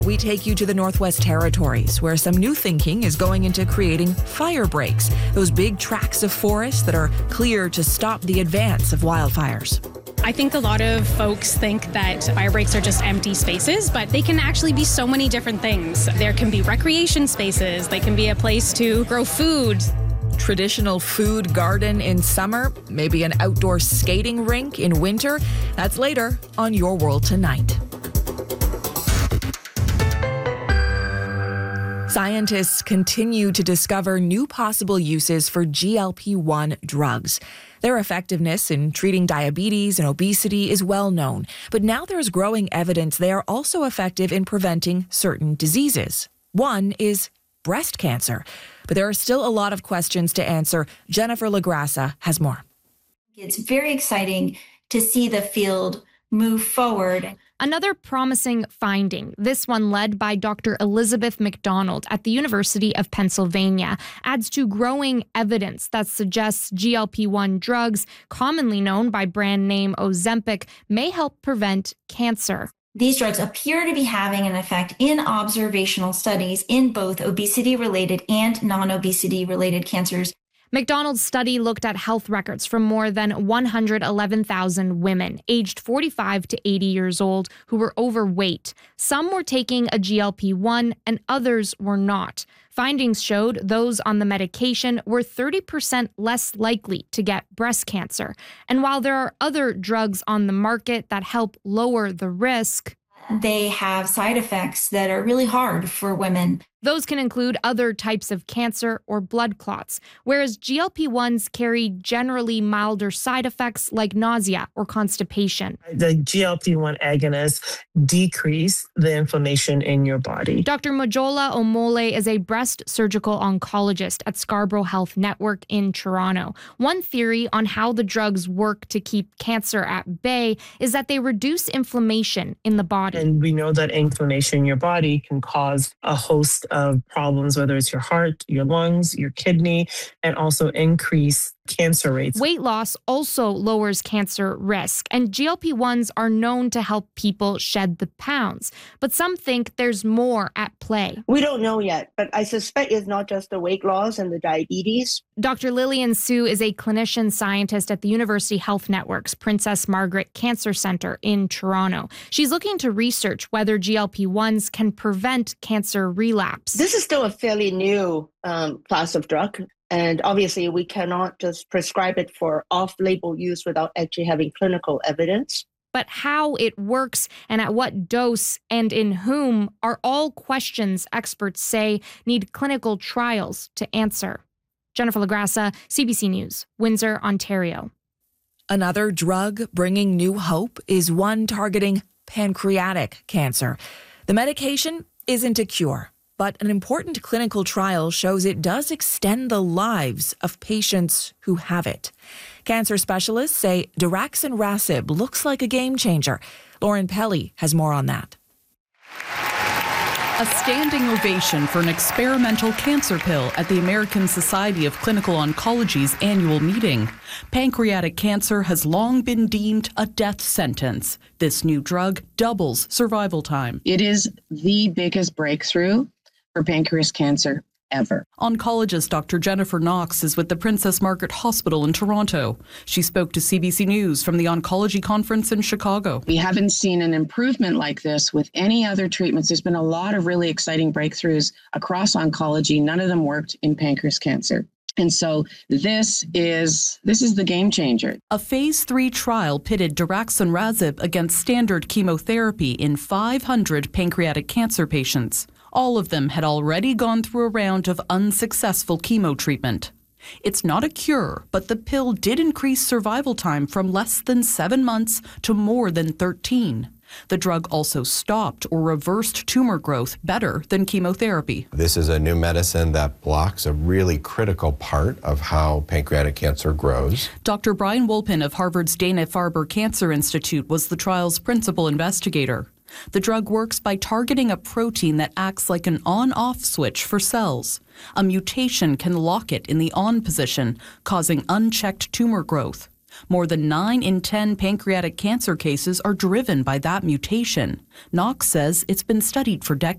We take you to the Northwest Territories, where some new thinking is going into creating fire breaks, those big tracts of forest that are clear to stop the advance of wildfires. I think a lot of folks think that fire breaks are just empty spaces, but they can actually be so many different things. There can be recreation spaces, they can be a place to grow food. Traditional food garden in summer, maybe an outdoor skating rink in winter. That's later on Your World Tonight. Scientists continue to discover new possible uses for GLP-1 drugs. Their effectiveness in treating diabetes and obesity is well known, but now there's growing evidence they are also effective in preventing certain diseases. One is breast cancer, but there are still a lot of questions to answer. Jennifer LaGrassa has more. It's very exciting to see the field move forward. Another promising finding, this one led by Dr. Elizabeth McDonald at the University of Pennsylvania, adds to growing evidence that suggests GLP-1 drugs, commonly known by brand name Ozempic, may help prevent cancer. These drugs appear to be having an effect in observational studies in both obesity-related and non-obesity-related cancers. McDonald's study looked at health records from more than 111,000 women aged 45 to 80 years old who were overweight. Some were taking a GLP-1 and others were not. Findings showed those on the medication were 30% less likely to get breast cancer. And while there are other drugs on the market that help lower the risk, they have side effects that are really hard for women. Those can include other types of cancer or blood clots, whereas GLP-1s carry generally milder side effects like nausea or constipation. The GLP-1 agonists decrease the inflammation in your body. Dr. Mojola Omole is a breast surgical oncologist at Scarborough Health Network in Toronto. One theory on how the drugs work to keep cancer at bay is that they reduce inflammation in the body. And we know that inflammation in your body can cause a host of problems, whether it's your heart, your lungs, your kidney, and also increase cancer rates. Weight loss also lowers cancer risk, and GLP-1s are known to help people shed the pounds. But some think there's more at play. We don't know yet, but I suspect it's not just the weight loss and the diabetes. Dr. Lillian Su is a clinician scientist at the University Health Network's Princess Margaret Cancer Centre in Toronto. She's looking to research whether GLP-1s can prevent cancer relapse. This is still a fairly new class of drug. And obviously, we cannot just prescribe it for off-label use without actually having clinical evidence. But how it works and at what dose and in whom are all questions experts say need clinical trials to answer. Jennifer LaGrassa, CBC News, Windsor, Ontario. Another drug bringing new hope is one targeting pancreatic cancer. The medication isn't a cure, but an important clinical trial shows it does extend the lives of patients who have it. Cancer specialists say daraxonrasib looks like a game changer. Lauren Pelly has more on that. A standing ovation for an experimental cancer pill at the American Society of Clinical Oncology's annual meeting. Pancreatic cancer has long been deemed a death sentence. This new drug doubles survival time. It is the biggest breakthrough for pancreas cancer ever. Oncologist Dr. Jennifer Knox is with the Princess Margaret Hospital in Toronto. She spoke to CBC News from the oncology conference in Chicago. We haven't seen an improvement like this with any other treatments. There's been a lot of really exciting breakthroughs across oncology. None of them worked in pancreas cancer. And so this is the game changer. A phase 3 trial pitted daraxonrasib against standard chemotherapy in 500 pancreatic cancer patients. All of them had already gone through a round of unsuccessful chemo treatment. It's not a cure, but the pill did increase survival time from less than 7 months to more than 13. The drug also stopped or reversed tumor growth better than chemotherapy. This is a new medicine that blocks a really critical part of how pancreatic cancer grows. Dr. Brian Wolpin of Harvard's Dana-Farber Cancer Institute was the trial's principal investigator. The drug works by targeting a protein that acts like an on-off switch for cells. A mutation can lock it in the on position, causing unchecked tumor growth. More than 9 in 10 pancreatic cancer cases are driven by that mutation. Knox says it's been studied for decades.